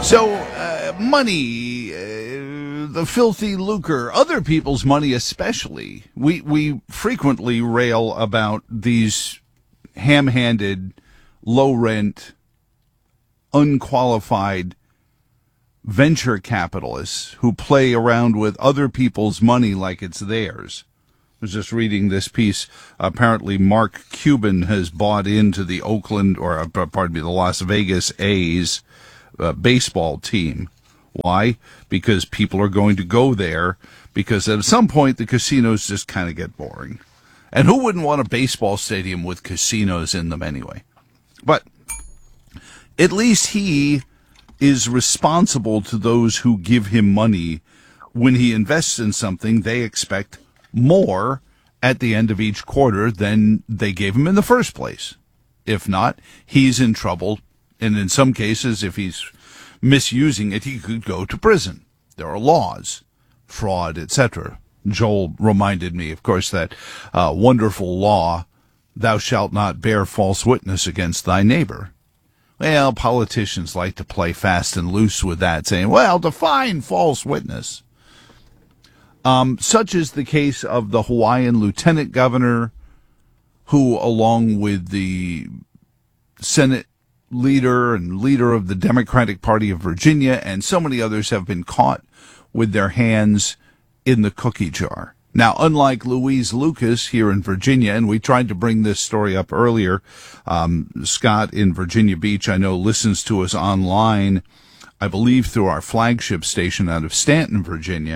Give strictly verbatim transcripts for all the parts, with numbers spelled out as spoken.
So, uh, money, uh, the filthy lucre, other people's money especially. We we frequently rail about these ham-handed, low-rent, unqualified venture capitalists who play around with other people's money like it's theirs. I was just reading this piece. Apparently, Mark Cuban has bought into the Oakland, or uh, pardon me, the Las Vegas A's uh, baseball team. Why? Because people are going to go there because at some point the casinos just kind of get boring. And who wouldn't want a baseball stadium with casinos in them anyway? But at least he is responsible to those who give him money. When he invests in something, they expect more at the end of each quarter than they gave him in the first place. If not, he's in trouble. And in some cases, if he's misusing it, he could go to prison. There are laws, fraud, et cetera. Joel reminded me, of course, that uh, wonderful law, thou shalt not bear false witness against thy neighbor. Well, politicians like to play fast and loose with that, saying, well, define false witness. Um, such is the case of the Hawaiian lieutenant governor, who, along with the Senate leader and leader of the Democratic Party of Virginia and so many others, have been caught with their hands in the cookie jar. Now, unlike Louise Lucas here in Virginia, and we tried to bring this story up earlier, um, Scott in Virginia Beach, I know, listens to us online, I believe through our flagship station out of Stanton, Virginia,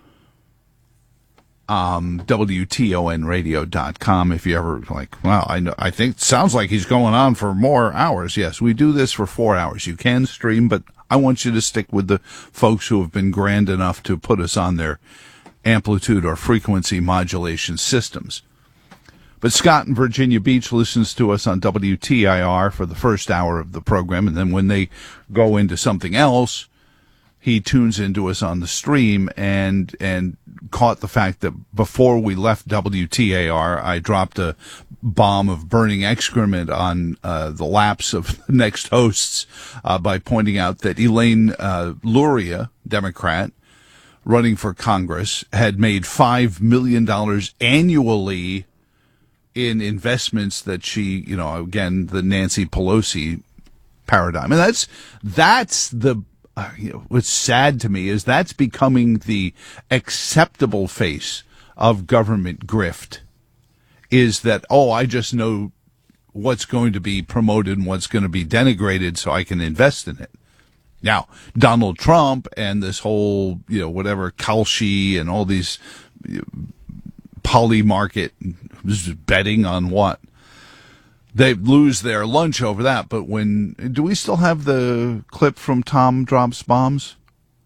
um, W T O N radio dot com. If you ever like, wow, I know, I think it sounds like he's going on for more hours. Yes, we do this for four hours. You can stream, but I want you to stick with the folks who have been grand enough to put us on their amplitude or frequency modulation systems. But Scott in Virginia Beach listens to us on W T I R for the first hour of the program, and then when they go into something else, he tunes into us on the stream and and caught the fact that before we left W T A R, I dropped a bomb of burning excrement on uh, the laps of the next hosts uh, by pointing out that Elaine uh, Luria, Democrat, running for Congress, had made five million dollars annually in investments that she, you know, again, the Nancy Pelosi paradigm. And that's, that's the, uh, you know, what's sad to me is that's becoming the acceptable face of government grift, is that, oh, I just know what's going to be promoted and what's going to be denigrated so I can invest in it. Now, Donald Trump and this whole, you know, whatever, Kalshi and all these you know, poly market betting on what, they lose their lunch over that. But when, do we still have the clip from Tom Drops Bombs?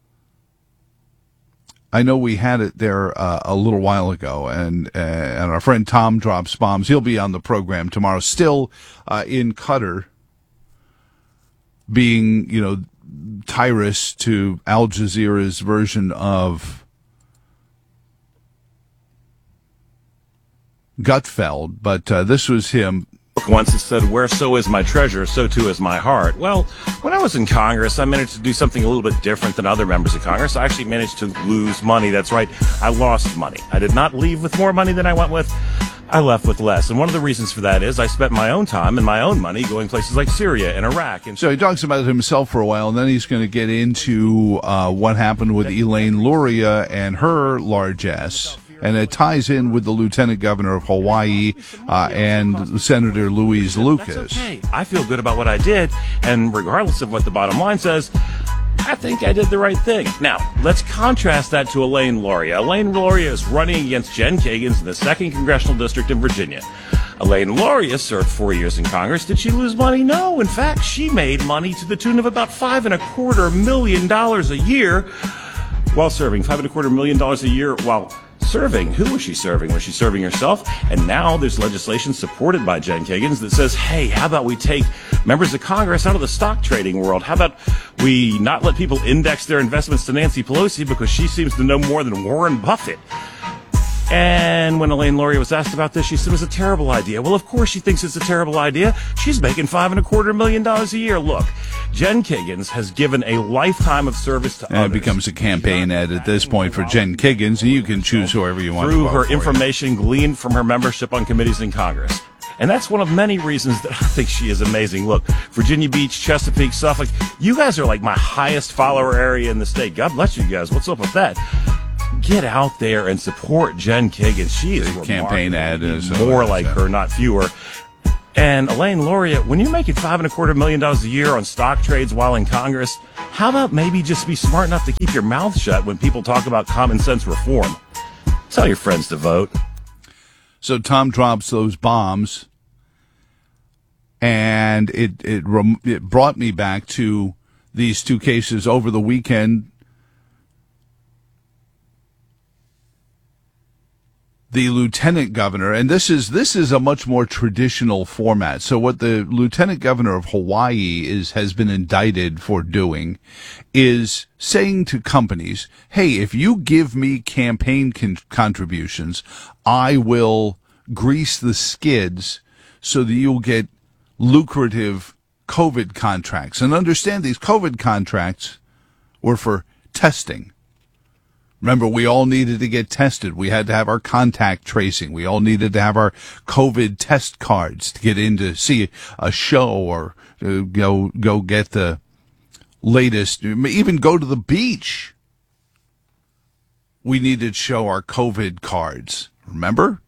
I know we had it there uh, a little while ago, and uh, and our friend Tom Drops Bombs, he'll be on the program tomorrow, still uh, in Qatar, being, you know, Tyrus to Al Jazeera's version of Gutfeld, but uh, this was him. Once it said, where so is my treasure, so too is my heart. Well, when I was in Congress, I managed to do something a little bit different than other members of Congress. I actually managed to lose money. That's right. I lost money. I did not leave with more money than I went with. I left with less. And one of the reasons for that is I spent my own time and my own money going places like Syria and Iraq. And so he talks about it himself for a while, and then he's going to get into uh, what happened with Elaine Luria and her largesse. And it ties in with the Lieutenant Governor of Hawaii uh, and Senator Louise Lucas. That's okay. I feel good about what I did, and regardless of what the bottom line says, I think I did the right thing. Now, let's contrast that to Elaine Luria. Elaine Luria is running against Jen Kagans in the second Congressional District in Virginia. Elaine Luria served four years in Congress. Did she lose money? No. In fact, she made money to the tune of about five and a quarter million dollars a year while serving. Five and a quarter million dollars a year while serving. Who was she serving? Was she serving herself? And now there's legislation supported by Jen Kagans that says, hey, how about we take members of Congress out of the stock trading world? How about we not let people index their investments to Nancy Pelosi because she seems to know more than Warren Buffett? And when Elaine Luria was asked about this, she said it was a terrible idea. Well, of course she thinks it's a terrible idea. She's making five and a quarter million dollars a year. Look, Jen Kiggins has given a lifetime of service to and others. It becomes a campaign ad at this point for Jen Kiggins, and you can choose whoever you want through to vote her for information you. gleaned from her membership on committees in Congress. And that's one of many reasons that I think she is amazing. Look, Virginia Beach, Chesapeake, Suffolk, you guys are like my highest follower area in the state. God bless you guys. What's up with that? Get out there and support Jen Kiggins. She is the campaign ad is more like her, not fewer. And Elaine Luria, when you're making five and a quarter million dollars a year on stock trades while in Congress, how about maybe just be smart enough to keep your mouth shut when people talk about common sense reform? Tell your friends to vote. So Tom drops those bombs, and it it, it brought me back to these two cases over the weekend. The lieutenant governor, and this is this is a much more traditional format. So what the lieutenant governor of Hawaii is has been indicted for doing is saying to companies, hey, if you give me campaign con- contributions, I will grease the skids so that you'll get lucrative COVID contracts. And understand, these COVID contracts were for testing. Remember, we all needed to get tested. We had to have our contact tracing. We all needed to have our COVID test cards to get in to see a show or uh, go go get the latest, even go to the beach. We needed to show our COVID cards. Remember?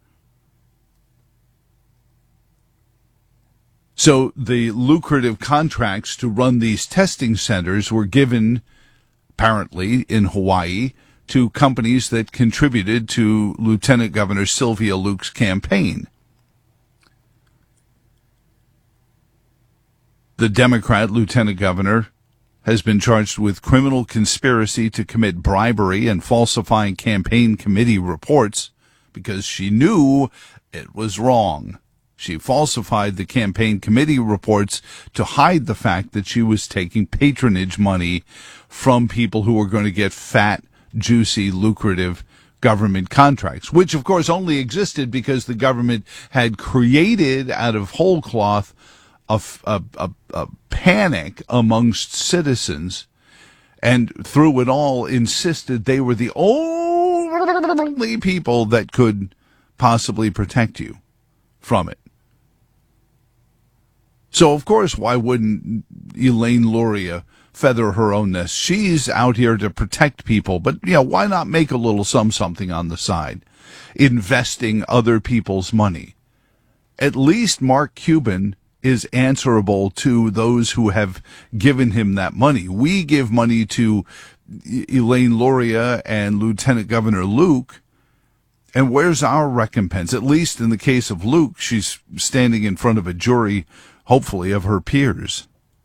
So the lucrative contracts to run these testing centers were given, apparently, in Hawaii, to companies that contributed to Lieutenant Governor Sylvia Luke's campaign. The Democrat lieutenant governor has been charged with criminal conspiracy to commit bribery and falsifying campaign committee reports because she knew it was wrong. She falsified the campaign committee reports to hide the fact that she was taking patronage money from people who were going to get fat, juicy, lucrative government contracts, which of course only existed because the government had created out of whole cloth a, a, a, a panic amongst citizens, and through it all insisted they were the only people that could possibly protect you from it. So of course, why wouldn't Elaine Luria feather her own nest? She's out here to protect people, but you know, why not make a little some something on the side, investing other people's money? At least Mark Cuban is answerable to those who have given him that money. We give money to Elaine Luria and Lieutenant Governor Luke, and where's our recompense? At least in the case of Luke, she's standing in front of a jury, hopefully of her peers.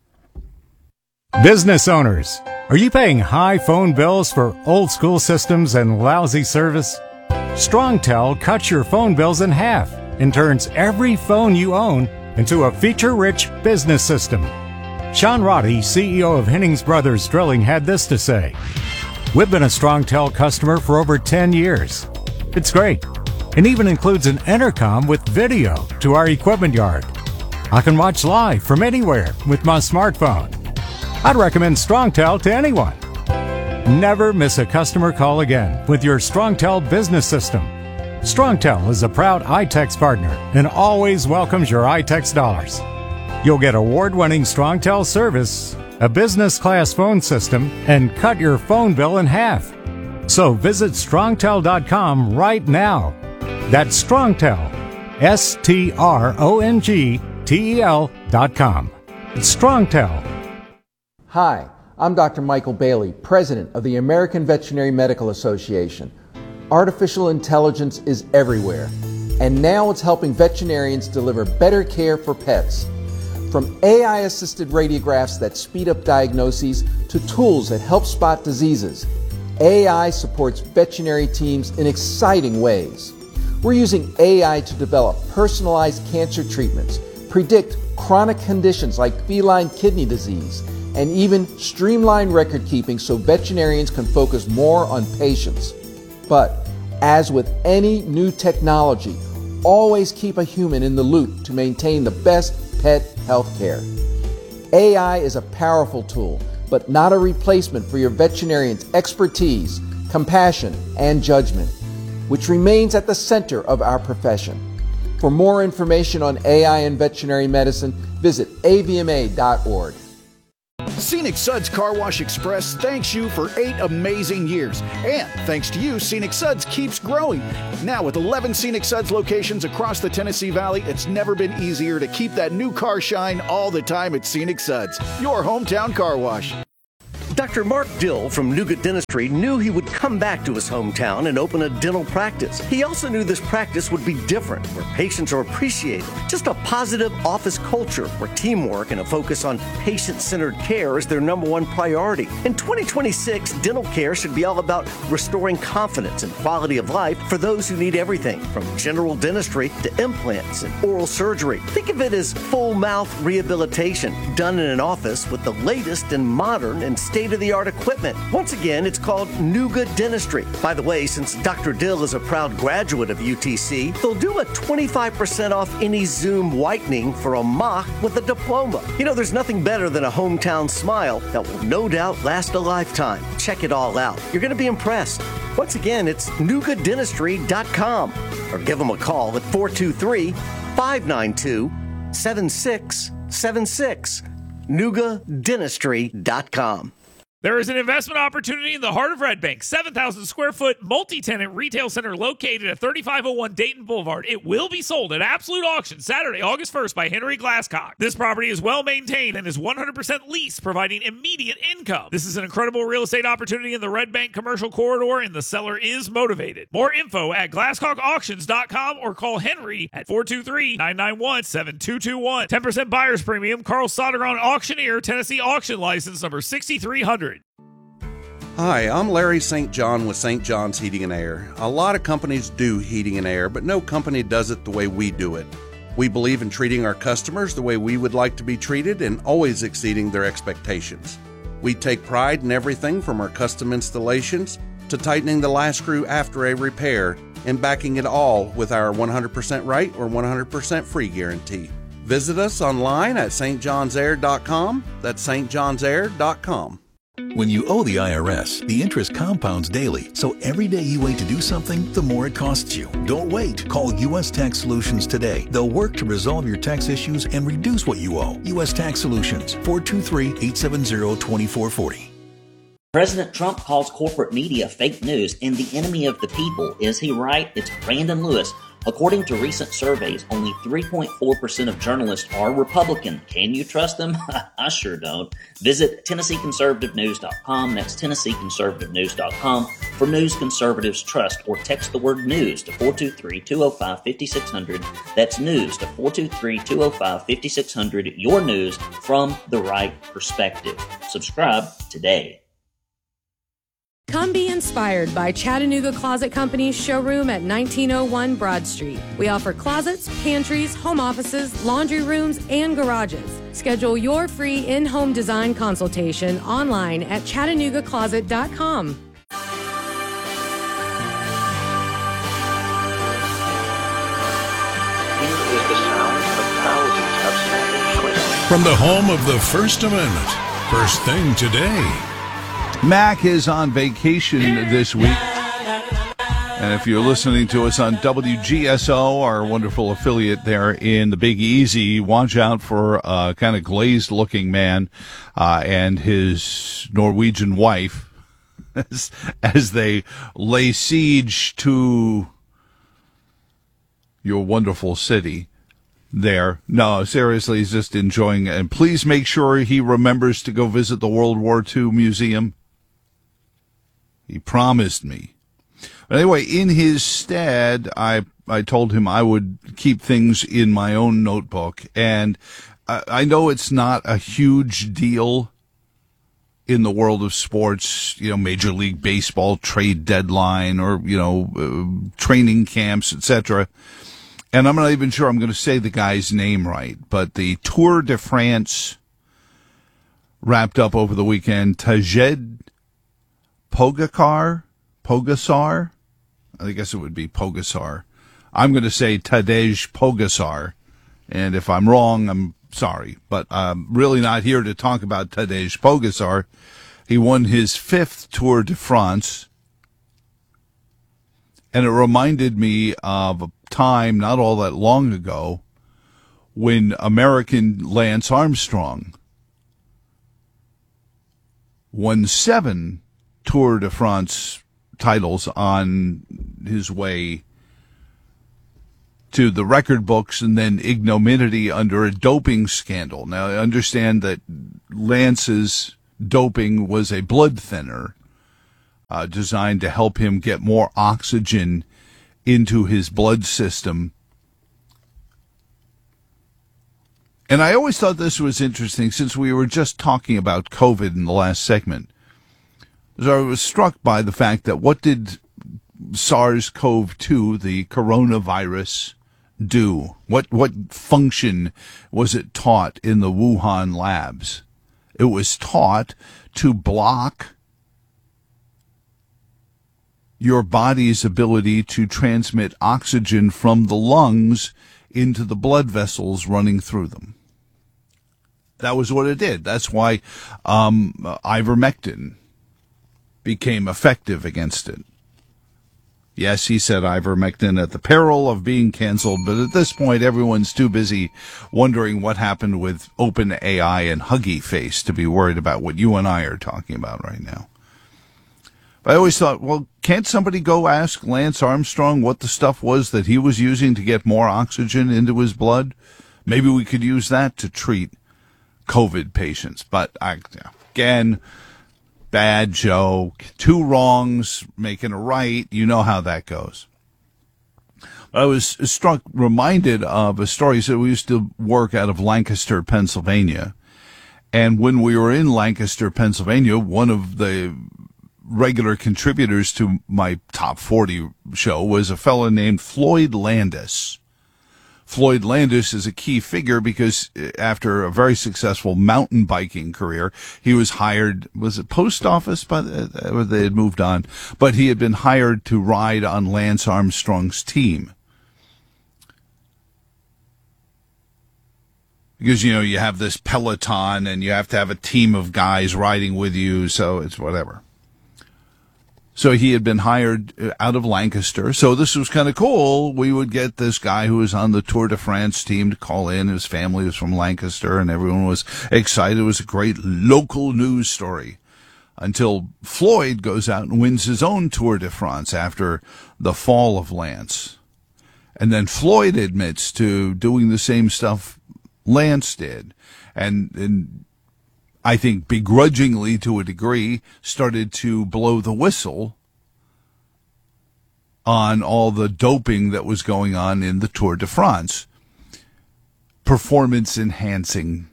Business owners, are you paying high phone bills for old school systems and lousy service? StrongTel cuts your phone bills in half and turns every phone you own into a feature-rich business system. Sean Roddy, C E O of Hennings Brothers Drilling, had this to say: "We've been a StrongTel customer for over ten years. It's great, and even includes an intercom with video to our equipment yard. I can watch live from anywhere with my smartphone. I'd recommend StrongTel to anyone. Never miss a customer call again with your StrongTel business system. StrongTel is a proud iTex partner and always welcomes your iTex dollars. You'll get award-winning StrongTel service, a business-class phone system, and cut your phone bill in half. So visit strongtel dot com right now. That's StrongTel, S T R O N G T E L dot com. It's StrongTel." Hi, I'm Doctor Michael Bailey, President of the American Veterinary Medical Association. Artificial intelligence is everywhere, and now it's helping veterinarians deliver better care for pets. From A I-assisted radiographs that speed up diagnoses to tools that help spot diseases, A I supports veterinary teams in exciting ways. We're using A I to develop personalized cancer treatments, predict chronic conditions like feline kidney disease, and even streamline record keeping so veterinarians can focus more on patients. But As with any new technology, always keep a human in the loop to maintain the best pet health care. A I is a powerful tool, but not a replacement for your veterinarian's expertise, compassion, and judgment, which remains at the center of our profession. For more information on A I and veterinary medicine, visit A V M A dot org. Scenic Suds Car Wash Express thanks you for eight amazing years. And thanks to you, Scenic Suds keeps growing. Now with eleven Scenic Suds locations across the Tennessee Valley, it's never been easier to keep that new car shine all the time at Scenic Suds, your hometown car wash. Doctor Mark Dill from Nougat Dentistry knew he would come back to his hometown and open a dental practice. He also knew this practice would be different, where patients are appreciated. Just a positive office culture where teamwork and a focus on patient-centered care is their number one priority. In twenty twenty-six, dental care should be all about restoring confidence and quality of life for those who need everything, from general dentistry to implants and oral surgery. Think of it as full mouth rehabilitation done in an office with the latest and modern and state state-of-the-art equipment. Once again, it's called Nougat Dentistry. By the way, since Doctor Dill is a proud graduate of U T C, they'll do a twenty-five percent off any Zoom whitening for a mock with a diploma. You know, there's nothing better than a hometown smile that will no doubt last a lifetime. Check it all out. You're going to be impressed. Once again, it's nougat dentistry dot com or give them a call at four two three, five nine two, seven six seven six. nougat dentistry dot com. There is an investment opportunity in the heart of Red Bank, seven thousand square foot multi-tenant retail center located at thirty-five oh one Dayton Boulevard. It will be sold at absolute auction Saturday, August first by Henry Glasscock. This property is well maintained and is one hundred percent leased, providing immediate income. This is an incredible real estate opportunity in the Red Bank commercial corridor, and the seller is motivated. More info at glasscock auctions dot com or call Henry at four two three, nine nine one, seven two two one. ten percent buyer's premium. Carl Sodergron Auctioneer, Tennessee Auction License number sixty-three hundred. Hi, I'm Larry Saint John with Saint John's Heating and Air. A lot of companies do heating and air, but no company does it the way we do it. We believe in treating our customers the way we would like to be treated and always exceeding their expectations. We take pride in everything from our custom installations to tightening the last screw after a repair and backing it all with our one hundred percent right or one hundred percent free guarantee. Visit us online at st johns air dot com. That's st johns air dot com. When you owe the I R S, the interest compounds daily, so every day you wait to do something, the more it costs you. Don't wait. Call U S Tax Solutions today. They'll work to resolve your tax issues and reduce what you owe. U S Tax Solutions, four two three, eight seven zero, two four four zero. President Trump calls corporate media fake news and the enemy of the people. Is he right? It's Brandon Lewis. According to recent surveys, only three point four percent of journalists are Republican. Can you trust them? I sure don't. Visit Tennessee Conservative News dot com. That's Tennessee Conservative News dot com for news conservatives trust, or text the word news to four two three, two oh five, five six zero zero. That's news to four two three, two oh five, five six zero zero. Your news from the right perspective. Subscribe today. Come be inspired by Chattanooga Closet Company's showroom at nineteen oh one Broad Street. We offer closets, pantries, home offices, laundry rooms, and garages. Schedule your free in-home design consultation online at chattanooga closet dot com. From the home of the First Amendment, First Thing Today. Mac is on vacation this week. And if you're listening to us on W G S O, our wonderful affiliate there in the Big Easy, watch out for a kind of glazed-looking man uh, and his Norwegian wife as, as they lay siege to your wonderful city there. No, seriously, he's just enjoying it. And please make sure he remembers to go visit the World War Two Museum. He promised me. But anyway, in his stead, I I told him I would keep things in my own notebook. And I, I know it's not a huge deal in the world of sports, you know, Major League Baseball trade deadline or, you know, uh, training camps, et cetera. And I'm not even sure I'm going to say the guy's name right, but the Tour de France wrapped up over the weekend. Tadej Pogacar, Pogacar, I guess it would be Pogasar. I'm going to say Tadej Pogačar, and if I'm wrong, I'm sorry, but I'm really not here to talk about Tadej Pogačar. He won his fifth Tour de France, and it reminded me of a time not all that long ago when American Lance Armstrong won seven Tour de France titles on his way to the record books and then ignominy under a doping scandal. Now, I understand that Lance's doping was a blood thinner uh, designed to help him get more oxygen into his blood system. And I always thought this was interesting since we were just talking about COVID in the last segment. So I was struck by the fact that what did SARS-C o V two, the coronavirus, do? What what function was it taught in the Wuhan labs? It was taught to block your body's ability to transmit oxygen from the lungs into the blood vessels running through them. That was what it did. That's why um, ivermectin became effective against it. Yes, he said ivermectin at the peril of being canceled, but at this point, everyone's too busy wondering what happened with OpenAI and Huggy Face to be worried about what you and I are talking about right now. But I always thought, well, can't somebody go ask Lance Armstrong what the stuff was that he was using to get more oxygen into his blood? Maybe we could use that to treat COVID patients. But I, again, bad joke. Two wrongs making a right. You know how that goes. I was struck, reminded of a story. So we used to work out of Lancaster, Pennsylvania. And when we were in Lancaster, Pennsylvania, one of the regular contributors to my Top forty show was a fellow named Floyd Landis. Floyd Landis is a key figure because after a very successful mountain biking career, he was hired, was it post office, but they had moved on, but he had been hired to ride on Lance Armstrong's team. Because, you know, you have this peloton and you have to have a team of guys riding with you, so it's whatever. So he had been hired out of Lancaster. So this was kind of cool. We would get this guy who was on the Tour de France team to call in. His family was from Lancaster, and everyone was excited. It was a great local news story until Floyd goes out and wins his own Tour de France after the fall of Lance. And then Floyd admits to doing the same stuff Lance did. And, and I think begrudgingly to a degree, started to blow the whistle on all the doping that was going on in the Tour de France. Performance-enhancing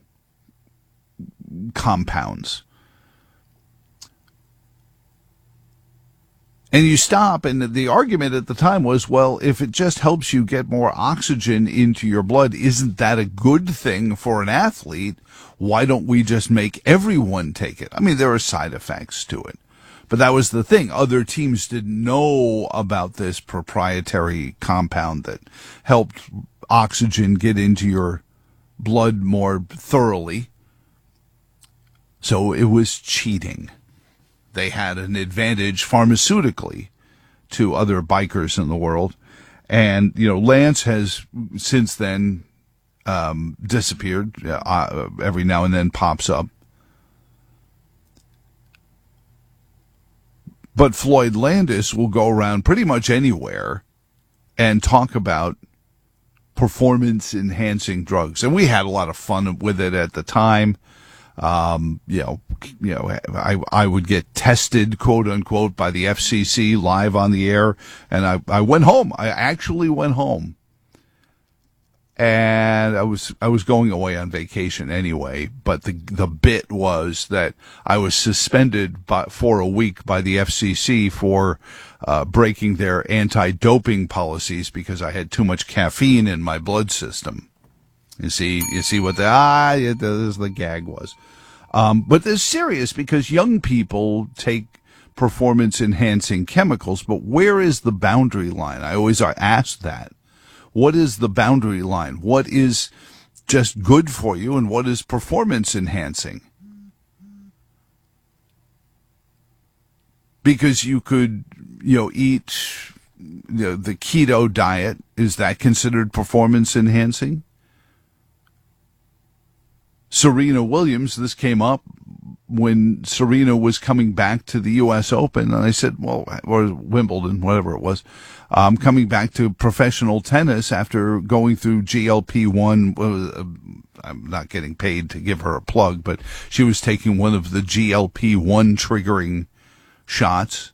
compounds. And you stop, and the argument at the time was, well, if it just helps you get more oxygen into your blood, isn't that a good thing for an athlete? Why don't we just make everyone take it? I mean, there are side effects to it. But that was the thing. Other teams didn't know about this proprietary compound that helped oxygen get into your blood more thoroughly. So it was cheating. They had an advantage pharmaceutically to other bikers in the world. And, you know, Lance has since then um, disappeared. Uh, every now and then pops up. But Floyd Landis will go around pretty much anywhere and talk about performance-enhancing drugs. And we had a lot of fun with it at the time. Um, you know, you know, I, I would get tested, quote unquote, by the F C C live on the air. And I, I went home. I actually went home. And I was, I was going away on vacation anyway. But the, the bit was that I was suspended by, for a week by the F C C for, uh, breaking their anti-doping policies because I had too much caffeine in my blood system. You see, you see what the, ah, this the gag was. Um, but it's serious because young people take performance-enhancing chemicals, but where is the boundary line? I always ask that. What is the boundary line? What is just good for you and what is performance-enhancing? Because you could, you know, eat you know, the keto diet. Is that considered performance-enhancing? Serena Williams, this came up when Serena was coming back to the U S Open, and I said, well, or Wimbledon, whatever it was, um, coming back to professional tennis after going through G L P one. Uh, I'm not getting paid to give her a plug, but she was taking one of the G L P one triggering shots.